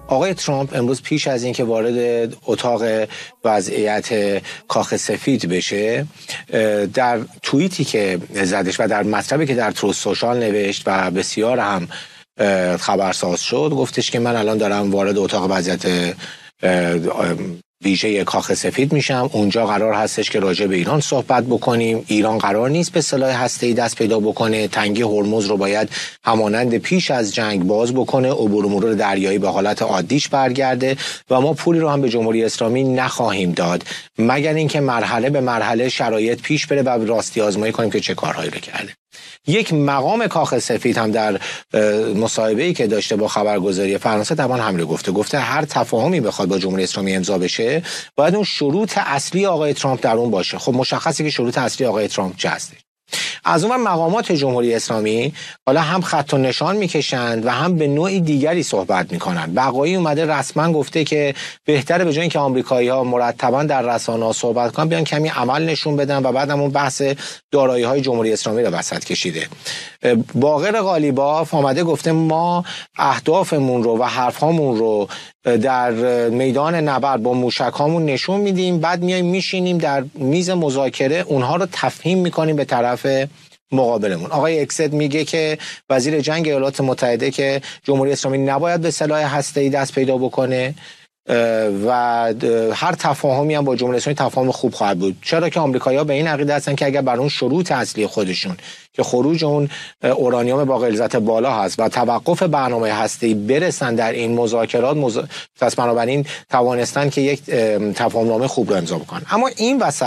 آقای ترامپ امروز پیش از اینکه وارد اتاق وضعیت کاخ سفید بشه، در توییتی که زدش و در مطلبی که در تروث سوشال نوشت و بسیار هم خبرساز شد، گفتش که من الان دارم وارد اتاق وضعیت ویژه کاخ سفید میشم. اونجا قرار هستش که راجع به ایران صحبت بکنیم. ایران قرار نیست به سلاح هسته‌ای دست پیدا بکنه. تنگی هرمز رو باید همانند پیش از جنگ باز بکنه. عبور و مرور دریایی به حالت عادیش برگرده و ما پولی رو هم به جمهوری اسلامی نخواهیم داد مگر اینکه مرحله به مرحله شرایط پیش بره و راستی آزمایی کنیم که چه کارهایی رو کرده. یک مقام کاخ سفید هم در مصاحبه‌ای که داشته با خبرگزاری فرانسه طبعا همین رو گفته هر تفاهمی بخواد با جمهوری اسلامی امضا بشه باید اون شروط اصلی آقای ترامپ در اون باشه. خب مشخصه که شروط اصلی آقای ترامپ چه هست. از اون مقامات جمهوری اسلامی حالا هم خط و نشان میکشند و هم به نوعی دیگری صحبت میکنند. بقایی اومده رسما گفته که بهتره به جای اینکه آمریکایی‌ها مرتبا در رسانه‌ها صحبت کنن بیان کمی عمل نشون بدن و بعدم اون بحث دارایی‌های جمهوری اسلامی رو وسط کشیده. باقر غالیباف اومده گفته ما اهدافمون رو و حرف‌هامون رو در میدان نبرد با موشک‌هامون نشون میدیم، بعد میایم میشینیم در میز مذاکره اونها رو تفهیم میکنیم به طرف مقابلمون. آقای اکسد میگه که وزیر جنگ ایالات متحده که جمهوری اسلامی نباید به سلاح هسته‌ای دست پیدا بکنه و هر تفاهمی هم با جمهوری اسلامی تفاهم خوب خواهد بود. چرا که آمریکایی‌ها به این عقیده هستن که اگر بر اون شروط اصلی خودشون که خروج اون اورانیوم با غلظت بالا هست و توقف برنامه هسته‌ای برسن در این مذاکرات پس بنابراین توانستن که یک تفاهمنامه خوب رو امضا بکنن. اما این وسط